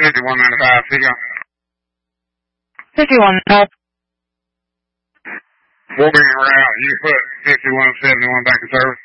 5195, see ya. 5195. We'll bring it right out. You can put 5171 back in service.